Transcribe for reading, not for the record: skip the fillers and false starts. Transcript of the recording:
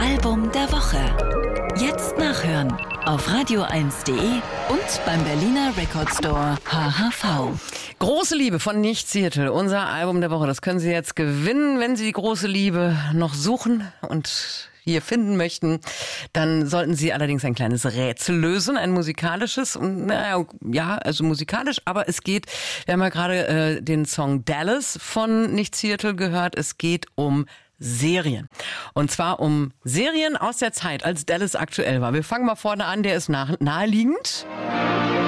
Album der Woche. Jetzt nachhören auf radio1.de und beim Berliner Record Store HHV. Große Liebe von Nicht Seattle, unser Album der Woche. Das können Sie jetzt gewinnen, wenn Sie die große Liebe noch suchen und hier finden möchten. Dann sollten Sie allerdings ein kleines Rätsel lösen, ein musikalisches. Also musikalisch, aber es geht, wir haben ja gerade den Song Dallas von Nicht Seattle gehört, es geht um Serien. Und zwar um Serien aus der Zeit, als Dallas aktuell war. Wir fangen mal vorne an, der ist naheliegend.